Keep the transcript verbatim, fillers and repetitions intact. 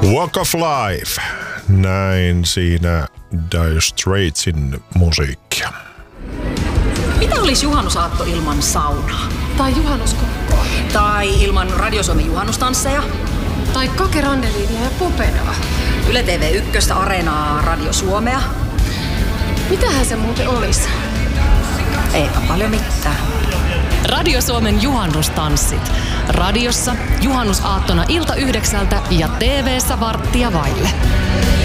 Walk of Life. Näin siinä Dire Straitsin musiikkia. Mitä olisi juhannusaatto ilman saunaa? Tai juhannuskukkoa. Tai ilman Radio Suomen juhannustansseja? Tai Kake Randeliinia ja Popenoa. Yle T V yksi, Areenaa, Radio Suomea. Mitähän se muuten olisi? Eipä paljon mitään. Radio Suomen juhannustanssit. Radiossa juhannusaattona ilta yhdeksältä ja T V:ssä varttia vaille.